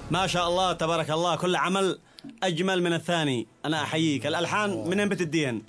ما شاء الله تبارك الله، كل عمل أجمل من الثاني. أنا أحييك. الألحان منين بتدين؟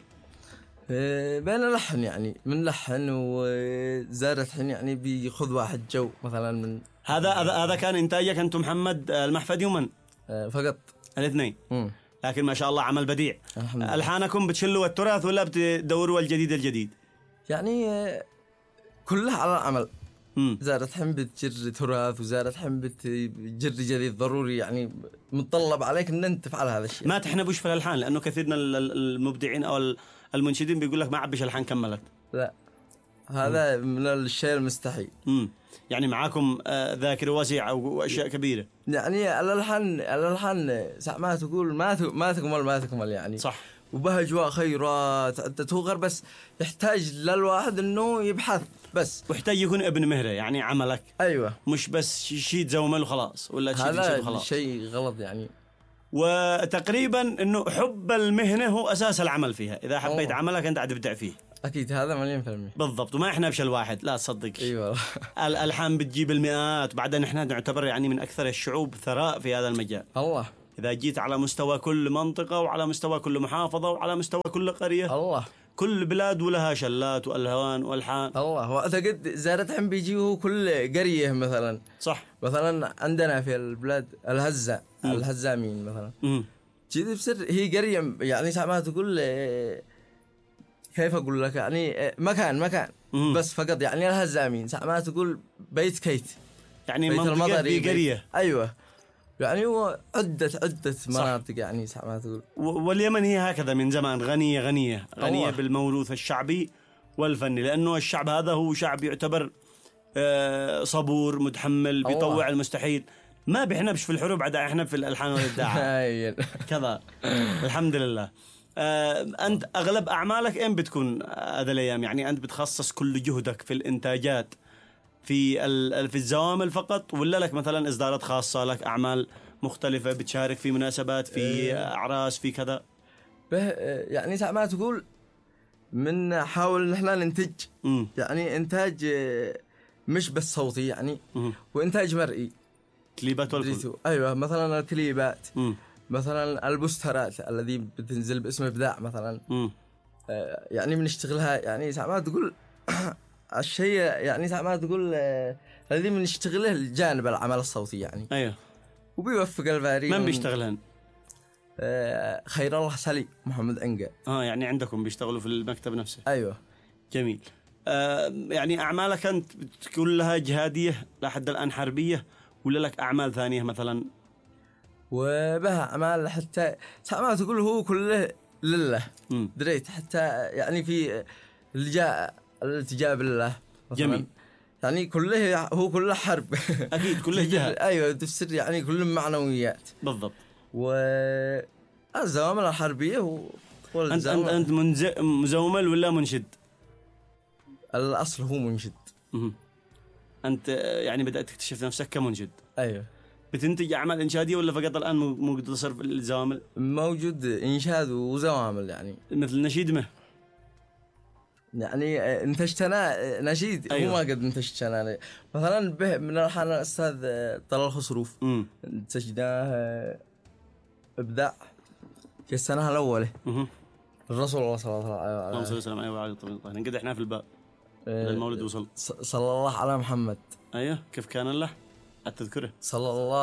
بين لحن يعني، من لحن وزارة حين يعني بيخذ واحد جو مثلا من هذا كان إنتاجك أنت محمد المحفدي ومن؟ فقط الاثنين. لكن ما شاء الله عمل بديع. الحمد لله. ألحانكم بتشلوا التراث ولا بتدوروا الجديد؟ يعني كلها على العمل. زارة حين بتجر تراث، وزارة حين بتجر جديد ضروري، يعني متطلب عليك ان انت تفعل هذا الشيء. ما تحنبوش في الألحان، لأنه كثير من المبدعين أو المنشدين بيقول لك ما عبش ألحان كملت. لا، هذا من الشيء المستحيل. يعني معاكم ذاكرة واسعة وأشياء كبيرة. يعني الألحان ساعة ما تقول ما تكمل يعني. صح. وبها أجواء خيرات عدة غير، بس يحتاج للواحد إنه يبحث بس، ويحتاج يكون ابن مهرة يعني عملك. أيوة، مش بس شيء تزومل وخلاص، ولا شيء هذا وخلاص. شيء غلط يعني. وتقريبا إنه حب المهنة هو أساس العمل فيها. إذا حبيت عملك أنت هتبدع فيه. أكيد، هذا 100%. بالضبط. وما إحنا بشل واحد، لا تصدق. أيوة. الألحان بتجيب المئات، وبعدين إحنا نعتبر يعني من أكثر الشعوب ثراء في هذا المجال. الله. إذا جيت على مستوى كل منطقة، وعلى مستوى كل محافظة، وعلى مستوى كل قرية، الله، كل بلاد ولها شلات وألهان وألحان. الله. وأعتقد زارة حين بيجيه كل قرية مثلا. صح. مثلا عندنا في البلاد الهزامين مثلا. جيت بصير هي قرية يعني، ساعة ما تقول كيف أقول لك يعني مكان بس فقط يعني الهزامين. ساعة ما تقول بيت كيت يعني منطقة في قرية. أيوة، يعني هو عدة مناطق يعني. ساعة ما تقول واليمن هي هكذا من زمان، غنية بالموروث الشعبي والفني، لأنه الشعب هذا هو شعب يعتبر صبور متحمل، بيطوع المستحيل. ما بيحنبش في الحروب، عدا احنا في الألحان والإبداع كذا. الحمد لله. أنت أغلب أعمالك إن بتكون هذا الأيام؟ يعني أنت بتخصص كل جهدك في الإنتاجات في الزوامل فقط، ولا لك مثلا إصدارات خاصة لك، أعمال مختلفة بتشارك في مناسبات، في أعراس، في كذا؟ يعني ساعة ما تقول من حاول نحن ننتج يعني إنتاج مش بس صوتي يعني، وإنتاج مرئي، كليبات والكل. أيوة، مثلا الكليبات، مثلا البوسترات الذي بتنزل باسم إبداع مثلا. يعني بنشتغلها يعني ساعة ما تقول الشيء يعني ساعة ما تقول الذي بنشتغله الجانب العمل الصوتي يعني. أيوة. وبيوفق الباري. من بيشتغلهن؟ خير الله سلي محمد أنقى. يعني عندكم بيشتغلوا في المكتب نفسه؟ أيوة. جميل. يعني أعمالك أنت كلها جهادية لحد الآن، حربية، ولا لك أعمال ثانية مثلا؟ وبها أعمال حتى ساعة ما تقول هو كله لله. دريت حتى يعني في الالتجاء بالله مثلا. جميل. يعني كله هو كله حرب. أكيد كله جهاد. أيوة، تفسر يعني كله معنويات. بالضبط. والزوامل الحربية أنت مزومل ولا منشد؟ الأصل هو منشد. أنت يعني بدأت تكتشف نفسك كمنشد؟ أيوة. بتنتج أعمال إنشادية ولا فقط الآن مقتصر في الزوامل؟ موجود إنشاد وزوامل يعني. مثل نشيد ما يعني انتجتنا نشيد. أيوة. هو ما قد انتجتنا مثلا به من الألحان الأستاذ طلال خسروف. انتجناه إبداع في السنة الأولى. الرسول الله صلى الله عليه وسلم. أيوة. نقد إحنا في الباب للمولد وصل صلى الله على محمد. أيوة. كيف كان الله؟ أتذكره صلى الله